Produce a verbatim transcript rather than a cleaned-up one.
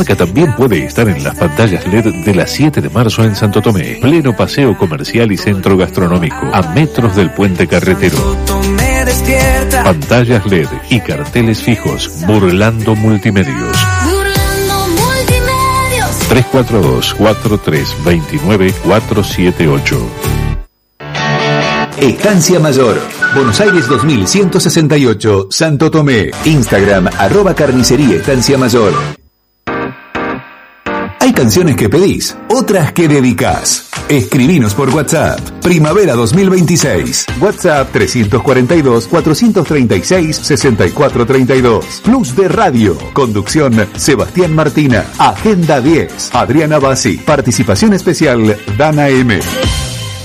marca también puede estar en las pantallas L E D de las siete de marzo en Santo Tomé. Pleno paseo comercial y centro gastronómico, a metros del puente carretero. Pantallas L E D y carteles fijos. Burlando Multimedios. tres cuatro dos, cuatro tres dos nueve, cuatro siete ocho. Estancia Mayor, Buenos Aires dos mil ciento sesenta y ocho, Santo Tomé. Instagram, arroba carnicería Estancia Mayor. Hay canciones que pedís, otras que dedicás. Escribinos por WhatsApp. Primavera dos mil veintiséis. WhatsApp trescientos cuarenta y dos, cuatrocientos treinta y seis, sesenta y cuatro treinta y dos. Plus de Radio. Conducción Sebastián Martina. Agenda diez. Adriana Bassi. Participación especial Dana M.